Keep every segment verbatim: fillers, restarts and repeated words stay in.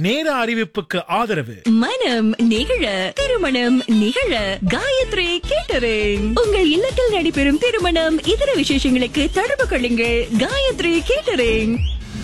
நேர அறிவிப்புக்கு ஆதரவு மனம் நிகழ திருமணம் நிகழ காயத்ரி கேட்டரிங். உங்கள் இல்லத்தில் நடைபெறும் திருமணம் இதர விசேஷங்களுக்கு தொடர்பு கொள்ளுங்கள். காயத்ரி கேட்டரிங்.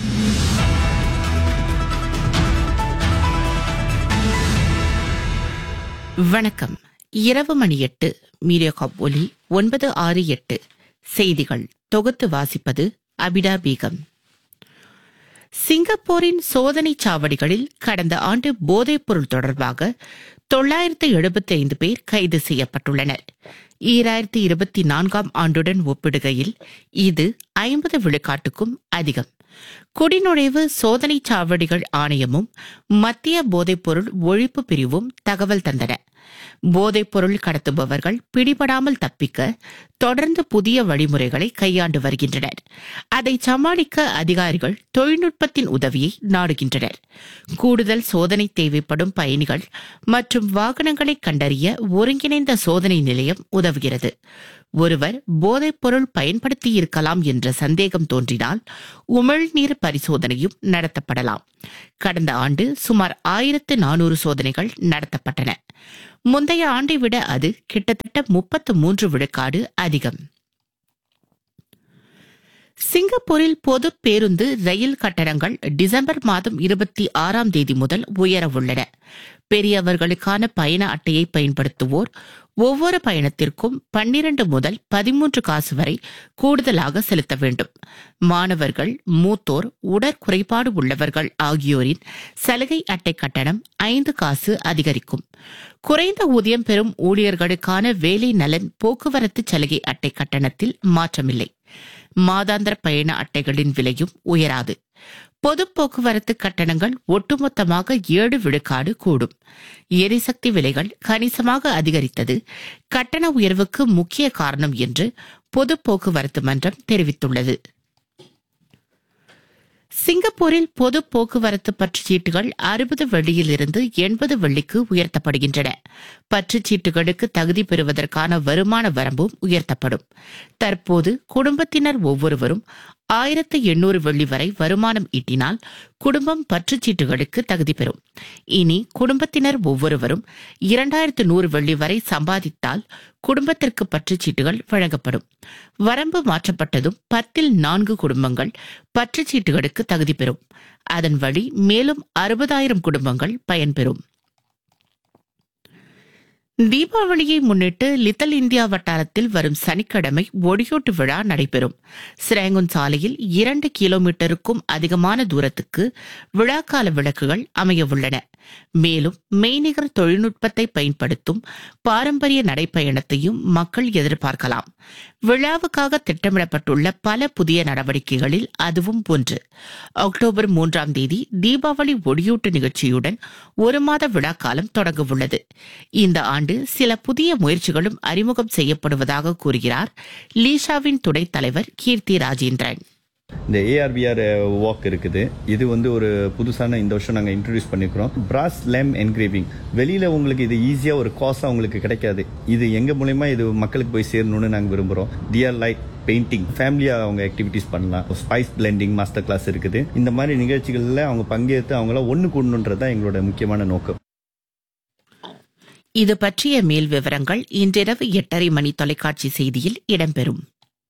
வணக்கம். இரவு மணி எட்டு. மீடியா காப் ஒலி ஒன்பது ஆறு எட்டு. செய்திகள் தொகுத்து வாசிப்பது அபிடா பேகம். சிங்கப்பூரின் சோதனை சாவடிகளில் கடந்த ஆண்டு போதைப்பொருள் தொடர்பாக தொள்ளாயிரத்து எழுபத்தி ஐந்து பேர் கைது செய்யப்பட்டுள்ளனர். ஈராயிரத்தி இருபத்தி நான்காம் ஆண்டுடன் ஒப்பிடுகையில் இது ஐம்பது விழுக்காட்டுக்கும் அதிகம். குடிநுழைவு சோதனை சாவடிகள் ஆணையமும் மத்திய போதைப்பொருள் ஒழிப்பு பிரிவும் தகவல் தந்தன. போதைப்பொருள் கடத்துபவர்கள் பிடிபடாமல் தப்பிக்க தொடர்ந்து புதிய வழிமுறைகளை கையாண்டு வருகின்றனர். அதை சமாளிக்க அதிகாரிகள் தொழில்நுட்பத்தின் உதவியை நாடுகின்றனர். கூடுதல் சோதனை தேவைப்படும் பயணிகள் மற்றும் வாகனங்களை கண்டறிய ஒருங்கிணைந்த சோதனை நிலையம் உதவுகிறது. ஒருவர் போதைப்பொருள் பயன்படுத்தியிருக்கலாம் என்ற சந்தேகம் தோன்றினால் உமிழ்நீர் பரிசோதனையும் நடத்தப்படலாம். கடந்த ஆண்டு சுமார் ஆயிரத்து நானூறு சோதனைகள் நடத்தப்பட்டன. முந்தைய ஆண்டை விட அது கிட்டத்தட்ட முப்பத்து மூன்று விழுக்காடு அதிகம். சிங்கப்பூரில் பொது பேருந்து ரயில் கட்டணங்கள் டிசம்பர் மாதம் இருபத்தி ஆறாம் தேதி முதல் உயரவுள்ளன. பெரியவர்களுக்கான பயண அட்டையை பயன்படுத்துவோர் ஒவ்வொரு பயணத்திற்கும் பன்னிரண்டு முதல் பதிமூன்று காசு வரை கூடுதலாக செலுத்த வேண்டும். மாணவர்கள், மூத்தோர், உடற்குறைபாடு உள்ளவர்கள் ஆகியோரின் சலுகை அட்டை கட்டணம் ஐந்து காசு அதிகரிக்கும். குறைந்த ஊதியம் பெறும் ஊழியர்களுக்கான வேலை நலன் போக்குவரத்து சலுகை அட்டை கட்டணத்தில் மாற்றமில்லை. மாதாந்திர பயண அட்டைகளின் விலையும் உயராது. பொது போக்குவரத்து கட்டணங்கள் ஒட்டுமொத்தமாக ஏழு விழுக்காடு கூடும். எரிசக்தி விலைகள் கணிசமாக அதிகரித்தது கட்டண உயர்வுக்கு முக்கிய காரணம் என்று பொது போக்குவரத்து மன்றம் தெரிவித்துள்ளது. சிங்கப்பூரில் பொது போக்குவரத்து பற்றுச்சீட்டுகள் அறுபது வெள்ளியிலிருந்து எண்பது வெள்ளிக்கு உயர்த்தப்படுகின்றன. பற்றுச்சீட்டுகளுக்கு தகுதி பெறுவதற்கான வருமான வரம்பும் உயர்த்தப்படும். தற்போது குடும்பத்தினர் ஒவ்வொருவரும் ஆயிரத்து எண்ணூறு வெள்ளி வரை வருமானம் ஈட்டினால் குடும்பம் பற்றுச்சீட்டுகளுக்கு தகுதி பெறும். இனி குடும்பத்தினர் ஒவ்வொருவரும் இரண்டாயிரத்து நூறு வெள்ளி வரை சம்பாதித்தால் குடும்பத்திற்கு பற்றுச்சீட்டுகள் வழங்கப்படும். வரம்பு மாற்றப்பட்டதும் பத்தில் நான்கு குடும்பங்கள் பற்றுச்சீட்டுகளுக்கு தகுதி பெறும். அதன் வழி மேலும் அறுபதாயிரம் குடும்பங்கள் பயன்பெறும். தீபாவளியை முன்னிட்டு லிட்டில் இந்தியா வட்டாரத்தில் வரும் சனிக்கிழமை ஒடியோட்டு விழா நடைபெறும். சிராங்கூன் சாலையில் இரண்டு கிலோமீட்டருக்கும் அதிகமான தூரத்துக்கு விழாக்கால விளக்குகள் அமையவுள்ளன. மேலும் மெய்நிகர் தொழில்நுட்பத்தை பயன்படுத்தும் பாரம்பரிய நடைப்பயணத்தையும் மக்கள் எதிர்பார்க்கலாம். விழாவுக்காக திட்டமிடப்பட்டுள்ள பல புதிய நடவடிக்கைகளில் அதுவும் ஒன்று. அக்டோபர் மூன்றாம் தேதி தீபாவளி ஒடியூட்டு நிகழ்ச்சியுடன் ஒரு மாத விழாக்காலம் தொடங்கவுள்ளது. இந்த ஆண்டு சில புதிய முயற்சிகளும் அறிமுகம் செய்யப்படுவதாக கூறுகிறார் லீஷாவின் துணைத் தலைவர் கீர்த்தி ராஜேந்திரன். இந்த ஏஆர்விஆர் வாக் இருக்குது. இது வந்து ஒரு புதுசான இந்த வருஷம் நாங்கள் இன்ட்ரடியூஸ் பண்ணிக்கிறோம். பிராஸ் லேம் என்கிரேவிங் வெளியில் உங்களுக்கு இது ஈஸியாக ஒரு காசாக உங்களுக்கு கிடைக்காது. இது எங்கள் மூலயமா இது மக்களுக்கு போய் சேரணும்னு நாங்கள் விரும்புகிறோம். டிஆர் லைட் பெயிண்டிங் ஃபேமிலியாக அவங்க ஆக்டிவிட்டிஸ் பண்ணலாம். ஸ்பைஸ் பிளெண்டிங் மாஸ்டர் கிளாஸ் இருக்குது. இந்த மாதிரி நிகழ்ச்சிகளில் அவங்க பங்கேற்று அவங்கள ஒன்று கூடணுன்றது தான் எங்களோட முக்கியமான நோக்கம். இது பற்றிய மேல் விவரங்கள் இன்றிரவு எட்டரை மணி தொலைக்காட்சி செய்தியில் இடம்பெறும்.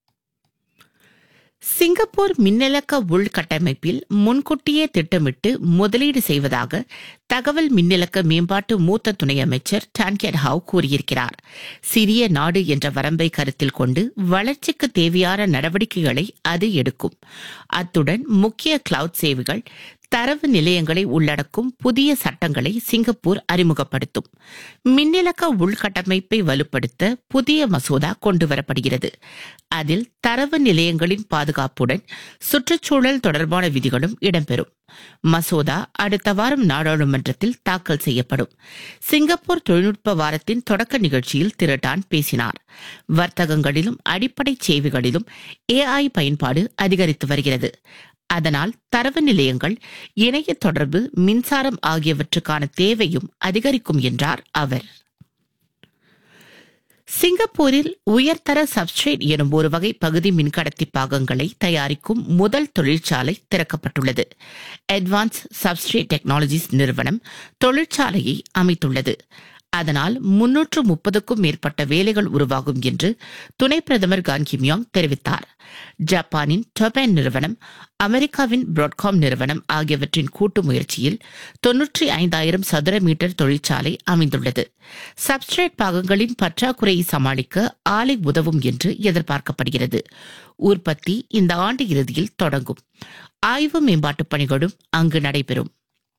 சிங்கப்பூர் மின்னலக்க உள்கட்டமைப்பில் முன்கூட்டியே திட்டமிட்டு முதலீடு செய்வதாக தகவல் மின்னலக்க மேம்பாட்டு மூத்த துணை அமைச்சர் டான் கியட் ஹாவ் கூறியிருக்கிறார். சிறிய நாடு என்ற வரம்பை கருத்தில் கொண்டு வளர்ச்சிக்கு தேவையான நடவடிக்கைகளை அது எடுக்கும். அத்துடன் முக்கிய கிளவுட் சேவைகள் தரவு நிலையங்களை உள்ளடக்கும் புதிய சட்டங்களை சிங்கப்பூர் அறிமுகப்படுத்தும். மின்னிலக்க உள்கட்டமைப்பை வலுப்படுத்த புதிய மசோதா கொண்டுவரப்படுகிறது. அதில் தரவு நிலையங்களின் பாதுகாப்புடன் சுற்றுச்சூழல் தொடர்பான விதிகளும் இடம்பெறும். மசோதா அடுத்த வாரம் நாடாளுமன்றத்தில் தாக்கல் செய்யப்படும். சிங்கப்பூர் தொழில்நுட்ப வாரத்தின் தொடக்க நிகழ்ச்சியில் திரு டான் பேசினார். வர்த்தகங்களிலும் அடிப்படை சேவைகளிலும் ஏஐ பயன்பாடு அதிகரித்து வருகிறது. அதனால் தரவு நிலையங்கள், இணைய தொடர்பு, மின்சாரம் ஆகியவற்றுக்கான தேவையும் அதிகரிக்கும் என்றார் அவர். சிங்கப்பூரில் உயர்தர சப்ஸ்ட்ரேட் எனும் ஒரு வகை பகுதி மின்கடத்தி பாகங்களை தயாரிக்கும் முதல் தொழிற்சாலை திறக்கப்பட்டுள்ளது. அட்வான்ஸ் சப்ஸ்ட்ரேட் டெக்னாலஜிஸ் நிறுவனம் தொழிற்சாலையை அமைத்துள்ளது. அதனால் முன்னூற்று முப்பதுக்கும் மேற்பட்ட வேலைகள் உருவாகும் என்று துணை பிரதமர் கான் கிம்யாங் தெரிவித்தார். ஜப்பானின் டொபேன் நிறுவனம், அமெரிக்காவின் பிராட்காம் நிறுவனம் ஆகியவற்றின் கூட்டு முயற்சியில் தொன்னூற்றி ஐந்தாயிரம் சதுர மீட்டர் தொழிற்சாலை அமைந்துள்ளது. சப்ஸ்ட்ரேட் பாகங்களின் பற்றாக்குறையை சமாளிக்க ஆலை உதவும் என்று எதிர்பார்க்கப்படுகிறது. உற்பத்தி இந்த ஆண்டு இறுதியில் தொடங்கும். ஆய்வு மேம்பாட்டுப் பணிகளும் அங்கு நடைபெறும்.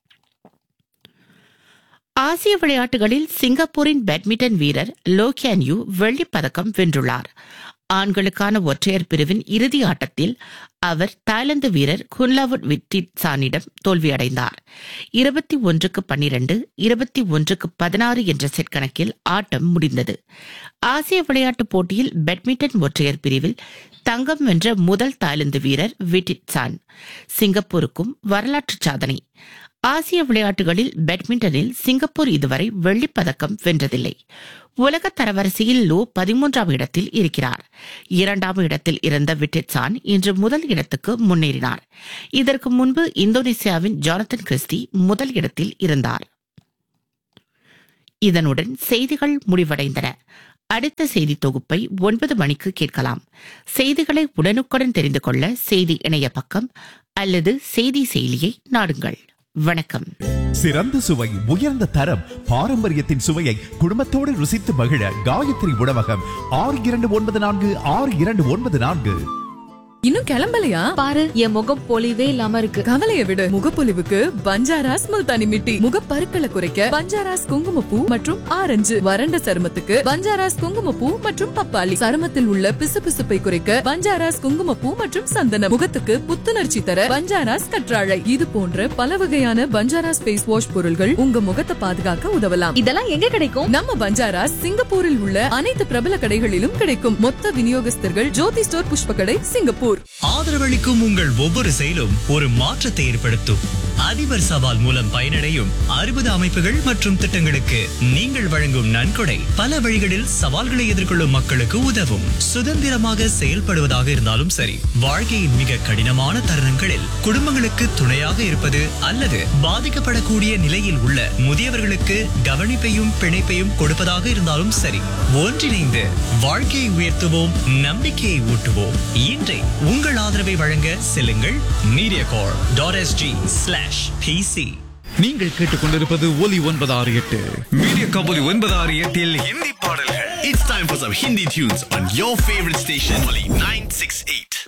ஆசிய விளையாட்டுகளில் சிங்கப்பூரின் பேட்மிண்டன் வீரர் லோ கியான் யூ வெள்ளிப் பதக்கம் வென்றுள்ளார். ஆண்களுக்கான ஒற்றையர் பிரிவின் இறுதி ஆட்டத்தில் அவர் தாய்லாந்து வீரர் குன்லாவுட் விட்டிட்சானிடம் தோல்வியடைந்தார். இருபத்தி ஒன்றுக்கு பன்னிரண்டு, இருபத்தி ஒன்றுக்கு பதினாறு என்ற செட் கணக்கில் ஆட்டம் முடிந்தது. ஆசிய விளையாட்டுப் போட்டியில் பேட்மிண்டன் ஒற்றையர் பிரிவில் தங்கம் வென்ற முதல் தாய்லாந்து வீரர் விட்டிட்சான். சிங்கப்பூருக்கும் வரலாற்று சாதனை. ஆசிய விளையாட்டுகளில் பேட்மிண்டனில் சிங்கப்பூர் இதுவரை வெள்ளிப் பதக்கம் வென்றதில்லை. உலக தரவரிசையில் லோ பதிமூன்றாம் இடத்தில் இருக்கிறார். இரண்டாம் இடத்தில் இருந்த விட்டிட்சான் இன்று முதல் இடத்துக்கு முன்னேறினார். இதற்கு முன்பு இந்தோனேசியாவின் ஜானத்தன் கிறிஸ்டி முதல் இடத்தில் இருந்தார். இதனுடன் செய்திகள் முடிவடைந்தன. அடுத்த செய்தி தொகுப்பை ஒன்பது மணிக்கு கேட்கலாம். செய்திகளை உடனுக்குடன் தெரிந்து கொள்ள செய்தி இணைய பக்கம் அல்லது செய்தி செயலியை நாடுங்கள். வணக்கம். சிறந்த சுவை, உயர்ந்த தரம், பாரம்பரியத்தின் சுவையை குடும்பத்தோடு ருசித்து மகிழ காயத்ரி உணவகம். ஆறு இரண்டு ஒன்பது நான்கு ஆறு இரண்டு ஒன்பது நான்கு. இன்னும் கிளம்பலையா? பாரு, என் முகம் பொலிவே இல்லாம இருக்கு. கவலைய விடு, முகப்பொலிவுக்கு பஞ்சாராஸ் முல்தானி மிட்டி. முகப்பருக்களை குறைக்க பஞ்சாராஸ் குங்குமப்பூ மற்றும் ஆரஞ்சு. வறண்ட சருமத்துக்கு பஞ்சாராஸ் குங்குமப்பூ மற்றும் பப்பாளி. சருமத்தில் உள்ள பிசுபிசுப்பை குறைக்க பஞ்சாராஸ் குங்குமப்பூ மற்றும் சந்தனம். முகத்துக்கு புத்துணர்ச்சி தர பஞ்சாராஸ் கற்றாழை. இது போன்ற பல வகையான பஞ்சாராஸ் ஃபேஸ் வாஷ் பொருள்கள் உங்க முகத்தை பாதுகாக்க உதவலாம். இதெல்லாம் எங்க கிடைக்கும்? நம்ம பஞ்சாராஸ் சிங்கப்பூரில் உள்ள அனைத்து பிரபல கடைகளிலும் கிடைக்கும். மொத்த விநியோகஸ்தர்கள் ஜோதி ஸ்டோர், புஷ்பகடை, சிங்கப்பூர். ஆதரவளிக்கும் உங்கள் ஒவ்வொரு செயலும் ஒரு மாற்றத்தை ஏற்படுத்தும். அதிபர் சவால் மூலம் பயனடையும் அறுபது அமைப்புகள் மற்றும் திட்டங்களுக்கு நீங்கள் வழங்கும் நன்கொடை பல வழிகளில் சவால்களை எதிர்கொள்ளும் மக்களுக்கு உதவும். சுதந்திரமாக செயல்படுவதாக இருந்தாலும் சரி, வாழ்க்கையின் மிக கடினமான தருணங்களில் குடும்பங்களுக்கு துணையாக இருப்பது அல்லது பாதிக்கப்படக்கூடிய நிலையில் உள்ள முதியவர்களுக்கு கவனிப்பையும் பிணைப்பையும் கொடுப்பதாக இருந்தாலும் சரி, ஒன்றிணைந்து வாழ்க்கையை உயர்த்துவோம், நம்பிக்கையை ஊட்டுவோம். இன்றை உங்கள் ஆதரவை வழங்க செல்லுங்கள் மீடியாகார் டாட் எஸ்ஜி ஸ்லாஷ் பிசி. நீங்கள் கேட்டுக்கொண்டிருப்பது ஒலி ஒன்பது ஆறு எட்டு மீடியா கபோலி ஒன்பது ஆறு எட்டில் ஹிந்தி பாடல்கள். It's time for some Hindi tunes on your favorite station, Oli nine six eight.